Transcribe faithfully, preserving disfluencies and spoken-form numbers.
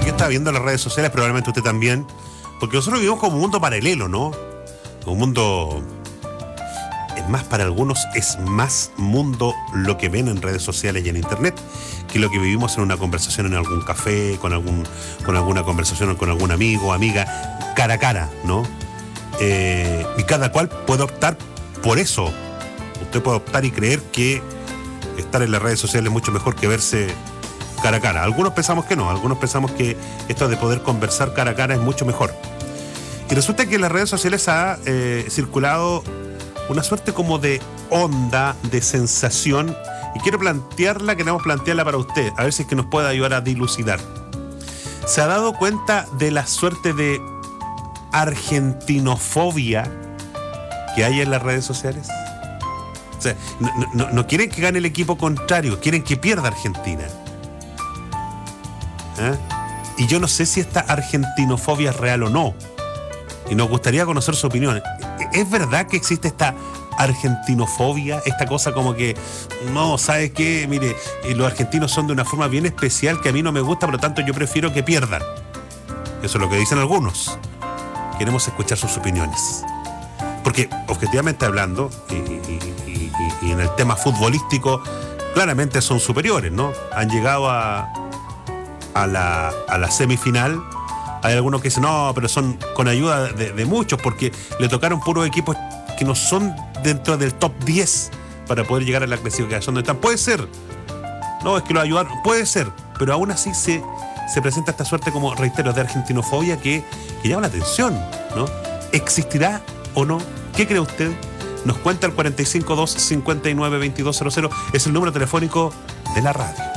que yo estaba viendo las redes sociales, probablemente usted también, porque nosotros vivimos como un mundo paralelo, ¿no? Un mundo... Es más, para algunos es más mundo lo que ven en redes sociales y en internet que lo que vivimos en una conversación en algún café, con algún con alguna conversación con algún amigo o amiga, cara a cara, ¿no? Eh, y cada cual puede optar por eso. Usted puede optar y creer que estar en las redes sociales es mucho mejor que verse cara a cara. Algunos pensamos que no, algunos pensamos que esto de poder conversar cara a cara es mucho mejor. Y resulta que en las redes sociales ha eh, circulado una suerte como de onda, de sensación, y quiero plantearla, queremos plantearla para usted, a ver si es que nos puede ayudar a dilucidar. ¿Se ha dado cuenta de la suerte de argentinofobia que hay en las redes sociales? O sea, no, no, no quieren que gane el equipo contrario, quieren que pierda Argentina. ¿Eh? Y yo no sé si esta argentinofobia es real o no, y nos gustaría conocer su opinión. ¿Es verdad que existe esta argentinofobia? Esta cosa como que, no, ¿sabes qué? Mire, los argentinos son de una forma bien especial que a mí no me gusta, por lo tanto yo prefiero que pierdan. Eso es lo que dicen algunos. Queremos escuchar sus opiniones. Porque, objetivamente hablando, y, y, y, y, y en el tema futbolístico, claramente son superiores, ¿no? Han llegado a, a, la, a la semifinal. Hay algunos que dicen, no, pero son con ayuda de, de muchos, porque le tocaron puros equipos que no son dentro del top diez para poder llegar a la clasificación donde están. Puede ser. No, es que lo ayudaron. Puede ser. Pero aún así se, se presenta esta suerte, como reitero, de argentinofobia que, que llama la atención, ¿no? ¿Existirá o no? ¿Qué cree usted? Nos cuenta el cuarenta y cinco dos cincuenta y nueve veintidós cero cero. Es el número telefónico de la radio.